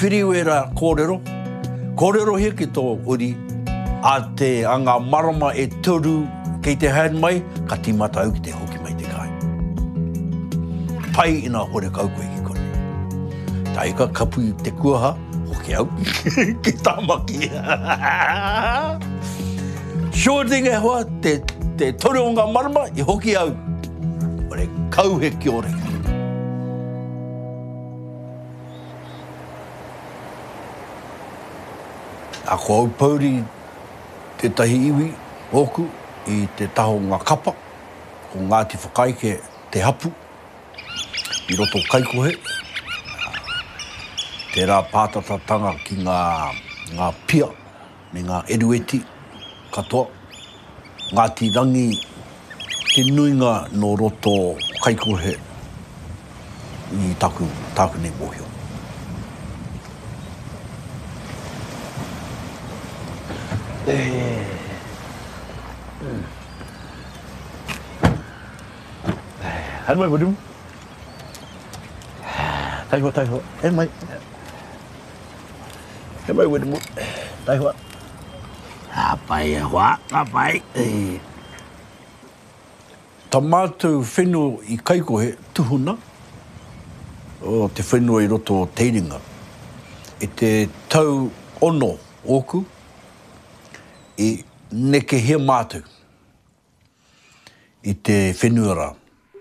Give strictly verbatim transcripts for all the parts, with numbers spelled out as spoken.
whiriwera kōrero, kōrero he ki tō uri, a te anga marama e turu kei te haere mai, ka timata au ki te hoki mai te kai. Pai ina hore kaukoi ki kone. Tai ka kapu i te kuaha, hoki au, ki tāmaki. Shōringa hoa, te, te tore o ngā marama, i hoki au. Ore kau he ki ore. A ko au pauri te tahi iwi, oku, i te taho ngā kapa, o Ngāti Whakaike te hapu, i roto kaikohe. Te rā pātatatanga ki ngā, ngā pia, me ngā erueti katoa. Ngāti rangi, te nuinga no roto kaikohe i taku, taku nei mōhio. Hai mai wadumu. Tai hoa, tai hoa. E mai. E mai wadumu. Tai hoa. A pai e hoa, a pai. Ta mātou whenua i kaikohe tuhuna. O te whenua i roto o Teiringa. E te tau ono oku. I neke hea mātou. I te whenua rā.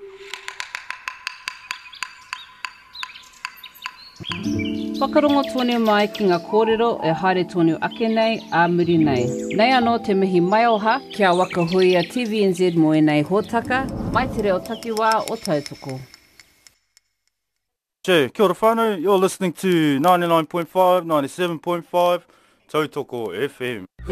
Whakarongo tōne mai ki ngā kōrero e haere tōne ake nei, a muri nei. Nei anō te mihi mai oha, kia waka hui a T V N Z mo e nei hōtaka, mai te reo takiwā o Tautoko. Che, kia ora whānau, you're listening to ninety-nine point five, ninety-seven point five, Tautoko F M.